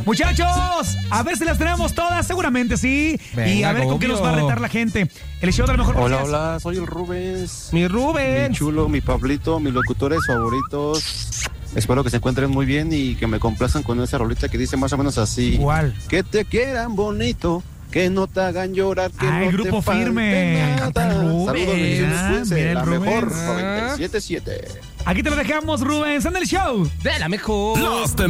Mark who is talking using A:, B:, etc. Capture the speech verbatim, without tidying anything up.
A: Muchachos, a ver si las tenemos todas, seguramente sí.
B: Venga,
A: y a ver con qué nos va a retar la gente. El show de la mejor.
C: Hola, hola, soy el Rubens.
B: Mi Rubens.
C: Mi chulo, mi Pablito, mis locutores favoritos. Espero que se encuentren muy bien y que me complazcan con esa rolita que dice más o menos así.
A: ¿Cuál?
C: Que te quieran bonito, que no te hagan llorar, que
A: ah,
C: no
A: el grupo
C: te falte
A: firme.
C: nada. Saludos, bendiciones,
A: Ah,
C: cuídense,
A: mira el
C: la
A: Rubens.
C: mejor noventa y siete punto siete.
A: Aquí te lo dejamos, Rubens, en el show
B: De la mejor.
D: Los